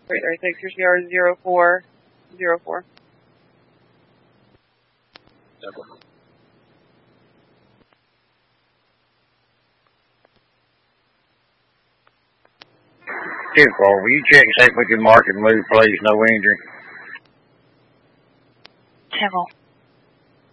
336, your CR 0404. Okay. 2-4, will you check and see if we can mark and move, please? No injury. 10-4.